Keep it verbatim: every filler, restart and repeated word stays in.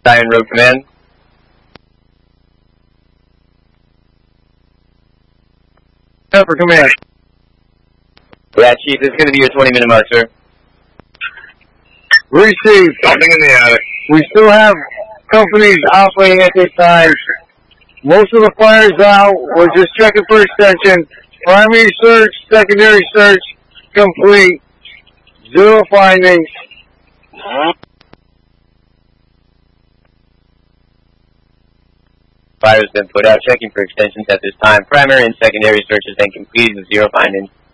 Zion Road Command. Pepper Command. Yeah, Chief, this is going to be your twenty minute mark, sir. Received. Something in the attic. We still have companies operating at this time. Most of the fire's out. We're just checking for extension. Primary search, secondary search, complete. Zero findings. Fire's been put out, checking for extensions at this time. Primary and secondary search has been completed with zero findings.